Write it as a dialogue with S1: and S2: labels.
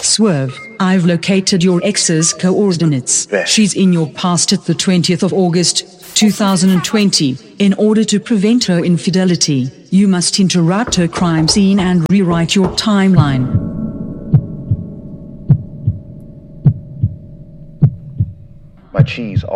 S1: Swerve, I've located your ex's coordinates. She's in your past at the 20th of August, 2020. In order to prevent her infidelity, you must interrupt her crime scene and rewrite your timeline.
S2: My cheese